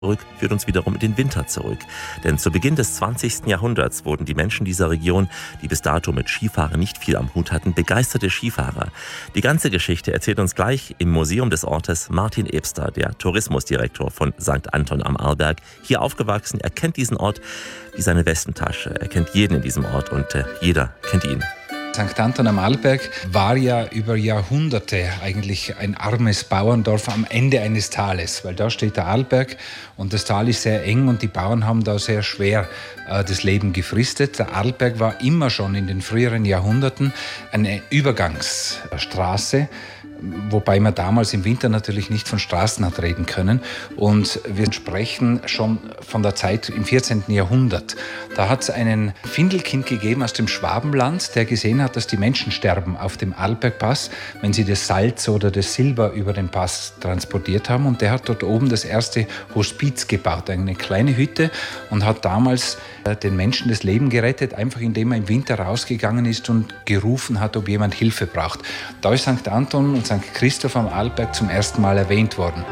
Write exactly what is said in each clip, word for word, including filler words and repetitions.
Zurück führt uns wiederum in den Winter zurück. Denn zu Beginn des zwanzigsten Jahrhunderts wurden die Menschen dieser Region, die bis dato mit Skifahren nicht viel am Hut hatten, begeisterte Skifahrer. Die ganze Geschichte erzählt uns gleich im Museum des Ortes Martin Ebster, der Tourismusdirektor von Sankt Anton am Arlberg. Hier aufgewachsen, er kennt diesen Ort wie seine Westentasche. Er kennt jeden in diesem Ort und äh, jeder kennt ihn. Sankt Anton am Arlberg war ja über Jahrhunderte eigentlich ein armes Bauerndorf am Ende eines Tales, weil da steht der Arlberg und das Tal ist sehr eng und die Bauern haben da sehr schwer äh, das Leben gefristet. Der Arlberg war immer schon in den früheren Jahrhunderten eine Übergangsstraße, wobei man damals im Winter natürlich nicht von Straßen hat reden können. Und wir sprechen schon von der Zeit im vierzehnten Jahrhundert. Da hat es einen Findelkind gegeben aus dem Schwabenland, der gesehen hat, dass die Menschen sterben auf dem Arlbergpass, wenn sie das Salz oder das Silber über den Pass transportiert haben. Und der hat dort oben das erste Hospiz gebaut, eine kleine Hütte, und hat damals den Menschen das Leben gerettet, einfach indem er im Winter rausgegangen ist und gerufen hat, ob jemand Hilfe braucht. Da ist Sankt Anton und Sankt Christoph am Arlberg zum ersten Mal erwähnt worden.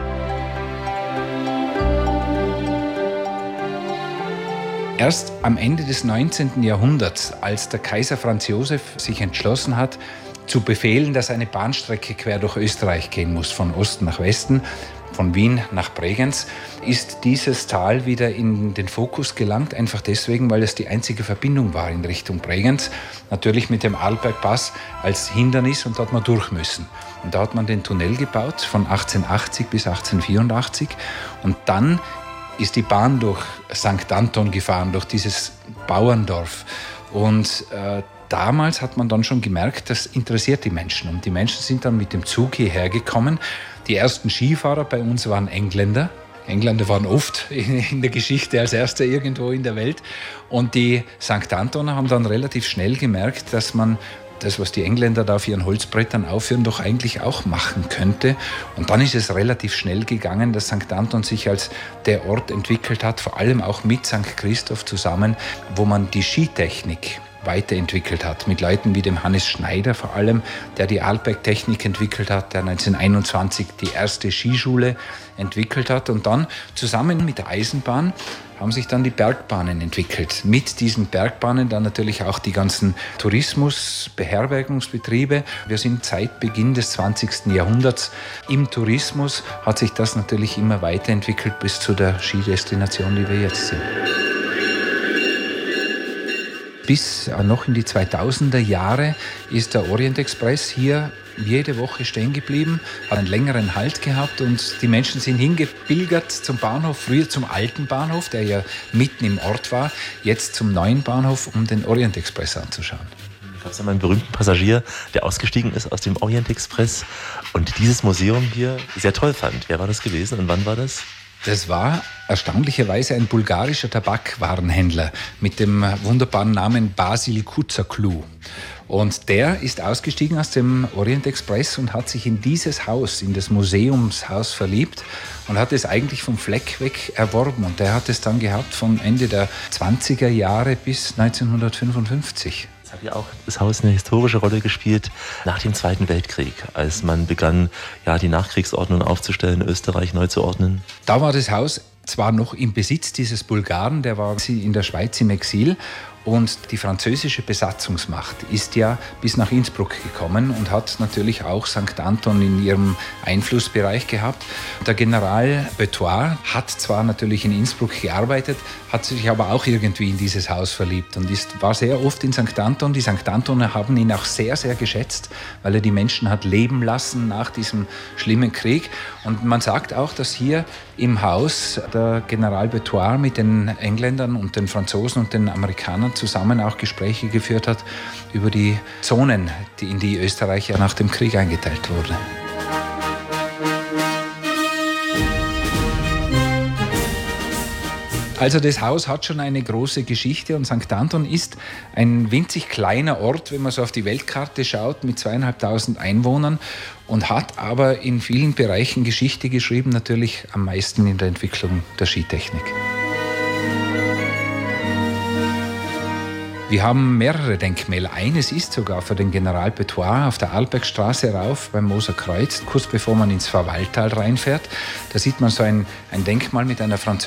Erst am Ende des neunzehnten Jahrhunderts, als der Kaiser Franz Josef sich entschlossen hat, zu befehlen, dass eine Bahnstrecke quer durch Österreich gehen muss, von Osten nach Westen, von Wien nach Bregenz, ist dieses Tal wieder in den Fokus gelangt, einfach deswegen, weil es die einzige Verbindung war in Richtung Bregenz. Natürlich mit dem Arlbergpass als Hindernis, und da hat man durch müssen. Und da hat man den Tunnel gebaut von achtzehnhundertachtzig bis achtzehnhundertvierundachtzig, und dann ist die Bahn durch Sankt Anton gefahren, durch dieses Bauerndorf. Und äh, damals hat man dann schon gemerkt, das interessiert die Menschen. Und die Menschen sind dann mit dem Zug hierher gekommen. Die ersten Skifahrer bei uns waren Engländer. Engländer waren oft in der Geschichte als Erster irgendwo in der Welt. Und die Sankt Antoner haben dann relativ schnell gemerkt, dass man das, was die Engländer da auf ihren Holzbrettern aufführen, doch eigentlich auch machen könnte. Und dann ist es relativ schnell gegangen, dass Sankt Anton sich als der Ort entwickelt hat, vor allem auch mit Sankt Christoph zusammen, wo man die Skitechnik weiterentwickelt hat, mit Leuten wie dem Hannes Schneider vor allem, der die Arlberg-Technik entwickelt hat, der neunzehnhunderteinundzwanzig die erste Skischule entwickelt hat. Und dann zusammen mit der Eisenbahn haben sich dann die Bergbahnen entwickelt. Mit diesen Bergbahnen dann natürlich auch die ganzen Tourismus-, Beherbergungsbetriebe. Wir sind seit Beginn des zwanzigsten Jahrhunderts im Tourismus, hat sich das natürlich immer weiterentwickelt bis zu der Skidestination, die wir jetzt sind. Bis noch in die zweitausender Jahre ist der Orient Express hier jede Woche stehen geblieben, hat einen längeren Halt gehabt und die Menschen sind hingepilgert zum Bahnhof, früher zum alten Bahnhof, der ja mitten im Ort war, jetzt zum neuen Bahnhof, um den Orient Express anzuschauen. Da gab es einmal einen berühmten Passagier, der ausgestiegen ist aus dem Orient Express und dieses Museum hier sehr toll fand. Wer war das gewesen und wann war das? Das war erstaunlicherweise ein bulgarischer Tabakwarenhändler mit dem wunderbaren Namen Basil Kutsaklu. Und der ist ausgestiegen aus dem Orient Express und hat sich in dieses Haus, in das Museumshaus verliebt und hat es eigentlich vom Fleck weg erworben. Und der hat es dann gehabt von Ende der zwanziger Jahre bis neunzehnhundertfünfundfünfzig. Es hat ja auch das Haus eine historische Rolle gespielt nach dem Zweiten Weltkrieg, als man begann, ja, die Nachkriegsordnung aufzustellen, Österreich neu zu ordnen. Da war das Haus zwar noch im Besitz dieses Bulgaren, der war in der Schweiz im Exil. Und die französische Besatzungsmacht ist ja bis nach Innsbruck gekommen und hat natürlich auch Sankt Anton in ihrem Einflussbereich gehabt. Der General Betoire hat zwar natürlich in Innsbruck gearbeitet, hat sich aber auch irgendwie in dieses Haus verliebt und ist, war sehr oft in Sankt Anton. Die Sankt Antoner haben ihn auch sehr, sehr geschätzt, weil er die Menschen hat leben lassen nach diesem schlimmen Krieg. Und man sagt auch, dass hier im Haus der General Betoire mit den Engländern und den Franzosen und den Amerikanern zusammen auch Gespräche geführt hat über die Zonen, die in die Österreich ja nach dem Krieg eingeteilt wurden. Also das Haus hat schon eine große Geschichte und Sankt Anton ist ein winzig kleiner Ort, wenn man so auf die Weltkarte schaut, mit zweieinhalbtausend Einwohnern und hat aber in vielen Bereichen Geschichte geschrieben, natürlich am meisten in der Entwicklung der Skitechnik. Wir haben mehrere Denkmäler. Eines ist sogar für den General Betoit auf der Arlbergstraße rauf beim Moser Kreuz, kurz bevor man ins Verwalltal reinfährt. Da sieht man so ein, ein Denkmal mit einer französischen